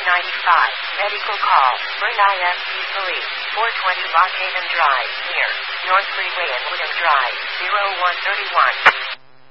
Medical call. Bring IFC Police. 420 Lock Haven Drive. Near North Freeway and William Drive. 0131.